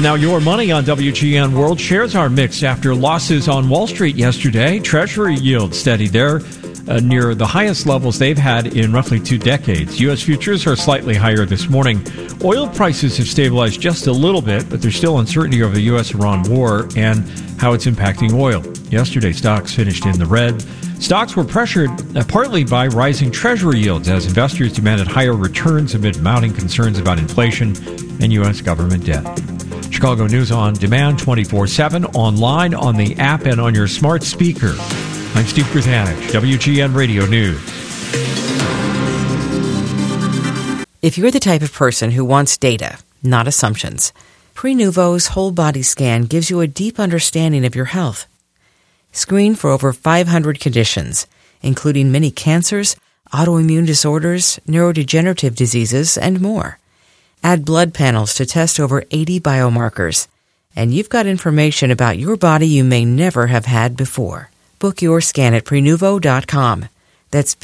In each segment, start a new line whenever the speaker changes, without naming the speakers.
Now, your money on WGN World shares are mixed after losses on Wall Street yesterday. Treasury yields steady there near the highest levels they've had in roughly 2 decades. U.S. futures are slightly higher this morning. Oil prices have stabilized just a little bit, but there's still uncertainty over the U.S.-Iran war and how it's impacting oil. Yesterday, stocks finished in the red. Stocks were pressured partly by rising Treasury yields as investors demanded higher returns amid mounting concerns about inflation and U.S. government debt. Chicago News on Demand 24/7, online, on the app, and on your smart speaker. I'm Steve Grzanich, WGN Radio News.
If you're the type of person who wants data, not assumptions, Prenuvo's whole body scan gives you a deep understanding of your health. Screen for over 500 conditions, including many cancers, autoimmune disorders, neurodegenerative diseases, and more. Add blood panels to test over 80 biomarkers, and you've got information about your body you may never have had before. Book your scan at Prenuvo.com. That's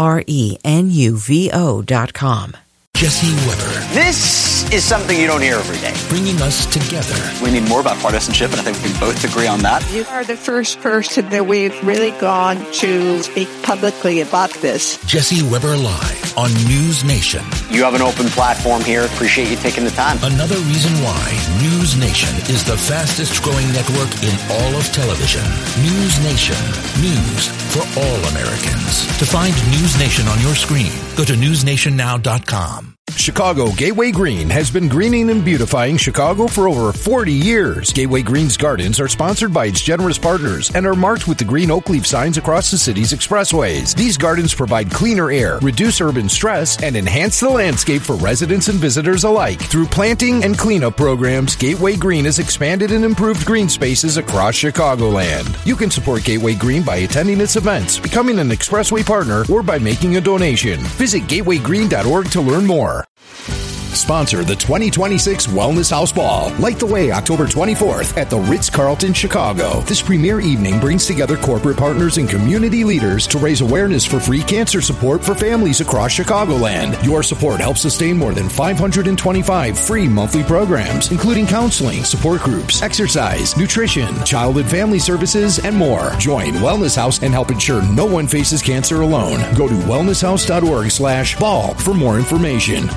Prenuvo.com.
Jesse Weber.
This is something you don't hear every day.
Bringing us together.
We need more about partisanship, and I think we can both agree on that.
You are the first person that we've really gone to speak publicly about this.
Jesse Weber Live on News Nation.
You have an open platform here. Appreciate you taking the time.
Another reason why News Nation is the fastest growing network in all of television. News Nation. News for all Americans. To find News Nation on your screen, go to newsnationnow.com.
Chicago Gateway Green has been greening and beautifying Chicago for over 40 years. Gateway Green's gardens are sponsored by its generous partners and are marked with the green oak leaf signs across the city's expressways. These gardens provide cleaner air, reduce urban stress, and enhance the landscape for residents and visitors alike. Through planting and cleanup programs, Gateway Green has expanded and improved green spaces across Chicagoland. You can support Gateway Green by attending its events, becoming an expressway partner, or by making a donation. Visit gatewaygreen.org to learn more. Sponsor the 2026 Wellness House Ball. Light the way October 24th at the Ritz-Carlton, Chicago. This premier evening brings together corporate partners and community leaders to raise awareness for free cancer support for families across Chicagoland. Your support helps sustain more than 525 free monthly programs, including counseling, support groups, exercise, nutrition, child and family services, and more. Join Wellness House and help ensure no one faces cancer alone. Go to wellnesshouse.org/ball for more information.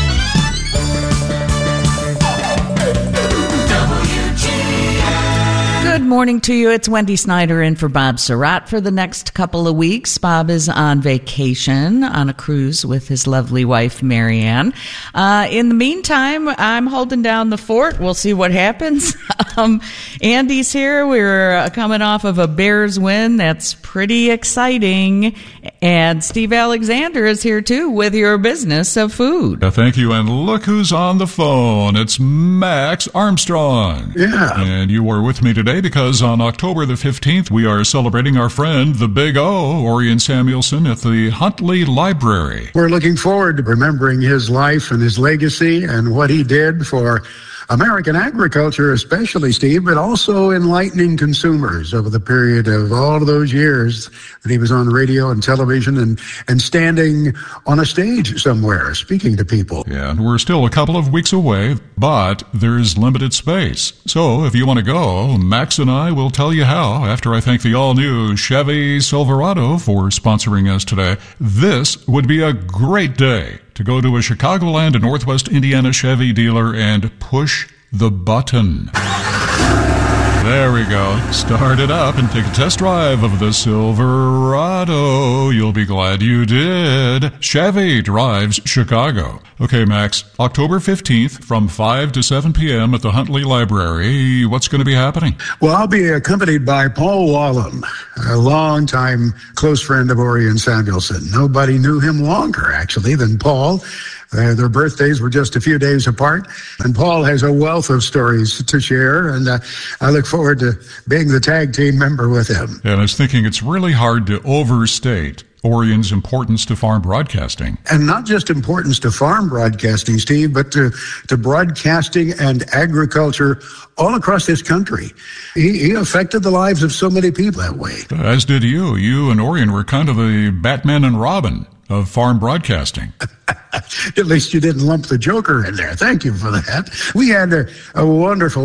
Good morning to you. It's Wendy Snyder in for Bob Surratt for the next couple of weeks. Bob is on vacation on a cruise with his lovely wife, Marianne. In the meantime, I'm holding down the fort. We'll see what happens. Andy's here. We're coming off of a Bears win. That's pretty exciting. And Steve Alexander is here, too, with your business of food.
Thank you. And look who's on the phone. It's Max Armstrong.
Yeah.
And you are with me today because on October the 15th, we are celebrating our friend, the Big O, Orion Samuelson, at the Huntley Library.
We're looking forward to remembering his life and his legacy and what he did for American agriculture, especially, Steve, but also enlightening consumers over the period of all of those years that he was on radio and television and standing on a stage somewhere speaking to people.
Yeah, and we're still a couple of weeks away, but there's limited space. So if you want to go, Max and I will tell you how after I thank the all-new Chevy Silverado for sponsoring us today. This would be a great day to go to a Chicagoland and Northwest Indiana Chevy dealer and push the button. There we go. Start it up and take a test drive of the Silverado. You'll be glad you did. Chevy drives Chicago. Okay, Max, October 15th from 5 to 7 p.m. at the Huntley Library. What's going to be happening?
Well, I'll be accompanied by Paul Wallem, a longtime close friend of Orion Samuelson. Nobody knew him longer, actually, than Paul. Their birthdays were just a few days apart, and Paul has a wealth of stories to share, and I look forward to being the tag team member with him.
And I was thinking it's really hard to overstate Orion's importance to farm broadcasting.
And not just importance to farm broadcasting, Steve, but to broadcasting and agriculture all across this country. He affected the lives of so many people that way.
As did you. You and Orion were kind of the Batman and Robin of farm broadcasting.
At least you didn't lump the Joker in there. Thank you for that. We had a wonderful